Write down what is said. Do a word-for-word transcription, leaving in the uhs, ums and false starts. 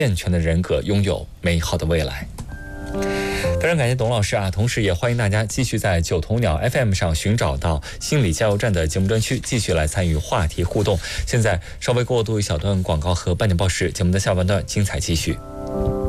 健全的人格，拥有美好的未来。非常感谢董老师啊，同时也欢迎大家继续在九头鸟 F M 上寻找到心理加油站的节目专区，继续来参与话题互动。现在稍微过渡一小段广告和半点报时，节目的下半段精彩继续。